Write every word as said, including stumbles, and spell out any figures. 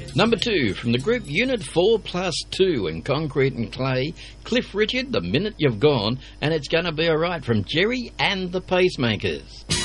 Number two, from the group Unit four plus two in Concrete and Clay, Cliff Richard, The Minute You've Gone, and It's Gonna Be Alright from Jerry and the Pacemakers.